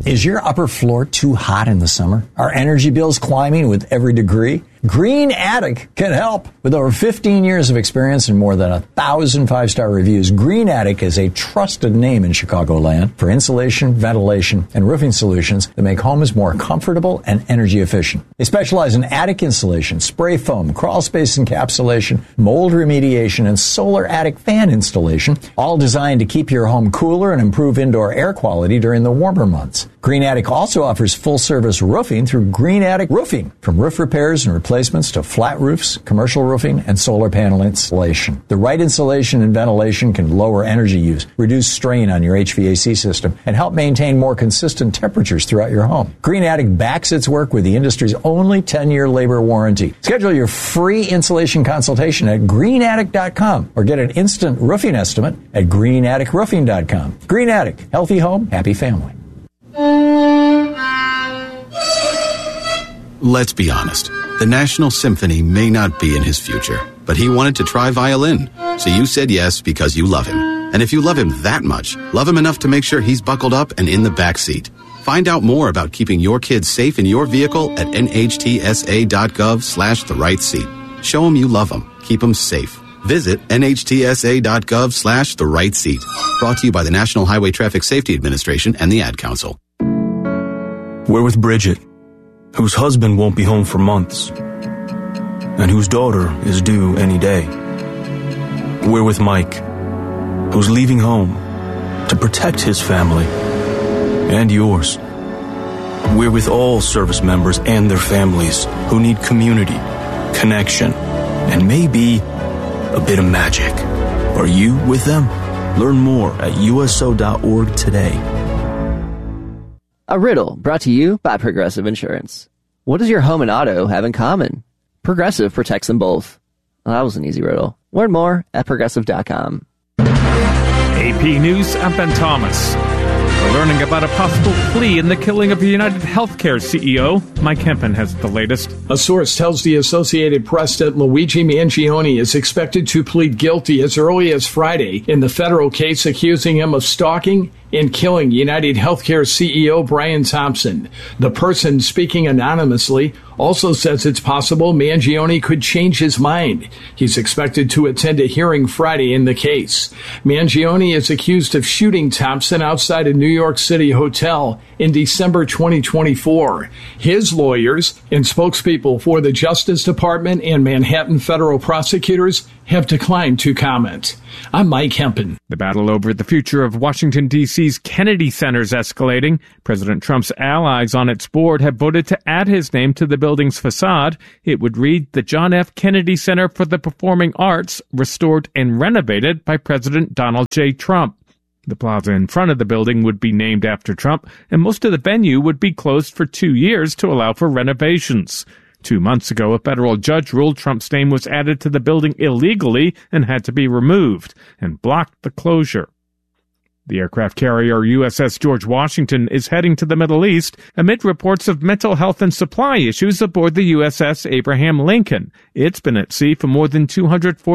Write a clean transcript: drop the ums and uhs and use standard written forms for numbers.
Is your upper floor too hot in the summer? Are energy bills climbing with every degree? Green Attic can help. With over 15 years of experience and more than 1,000 five-star reviews, Green Attic is a trusted name in Chicagoland for insulation, ventilation, and roofing solutions that make homes more comfortable and energy efficient. They specialize in attic insulation, spray foam, crawl space encapsulation, mold remediation, and solar attic fan installation, all designed to keep your home cooler and improve indoor air quality during the warmer months. Green Attic also offers full-service roofing through Green Attic Roofing, from roof repairs and replacements to flat roofs, commercial roofing, and solar panel installation. The right insulation and ventilation can lower energy use, reduce strain on your HVAC system, and help maintain more consistent temperatures throughout your home. Green Attic backs its work with the industry's only 10-year labor warranty. Schedule your free insulation consultation at greenattic.com or get an instant roofing estimate at greenatticroofing.com. Green Attic, healthy home, happy family. Let's be honest. The National Symphony may not be in his future, but he wanted to try violin. So you said yes because you love him. And if you love him that much, love him enough to make sure he's buckled up and in the back seat. Find out more about keeping your kids safe in your vehicle at nhtsa.gov/the-right-seat. Show them you love them. Keep them safe. Visit nhtsa.gov/the-right-seat. Brought to you by the National Highway Traffic Safety Administration and the Ad Council. We're with Bridget, whose husband won't be home for months, and whose daughter is due any day. We're with Mike, who's leaving home to protect his family and yours. We're with all service members and their families who need community, connection, and maybe a bit of magic. Are you with them? Learn more at USO.org today. A riddle brought to you by Progressive Insurance. What does your home and auto have in common? Progressive protects them both. Well, that was an easy riddle. Learn more at Progressive.com. AP News, I'm Ben Thomas. We're learning about a possible plea in the killing of the United Healthcare CEO. Mike Hempen has the latest. A source tells the Associated Press that Luigi Mangione is expected to plead guilty as early as Friday in the federal case accusing him of stalking and killing United Healthcare CEO Brian Thompson. The person speaking anonymously also says it's possible Mangione could change his mind. He's expected to attend a hearing Friday in the case. Mangione is accused of shooting Thompson outside a New York City hotel in December 2024. His lawyers and spokespeople for the Justice Department and Manhattan federal prosecutors have declined to comment. I'm Mike Hempen. The battle over the future of Washington, D.C.'s Kennedy Center is escalating. President Trump's allies on its board have voted to add his name to the building's facade. It would read the John F. Kennedy Center for the Performing Arts, restored and renovated by President Donald J. Trump. The plaza in front of the building would be named after Trump, and most of the venue would be closed for 2 years to allow for renovations. 2 months ago, a federal judge ruled Trump's name was added to the building illegally and had to be removed, and blocked the closure. The aircraft carrier USS George Washington is heading to the Middle East amid reports of mental health and supply issues aboard the USS Abraham Lincoln. It's been at sea for more than 240